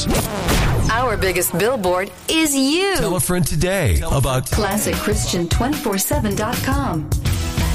Our biggest billboard is you. Tell a friend today about ClassicChristian247.com.